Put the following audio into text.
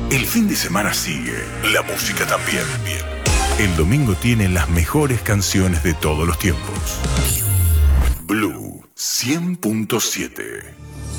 El fin de semana sigue, la música también. El domingo tiene las mejores canciones de todos los tiempos. Blue 100.7.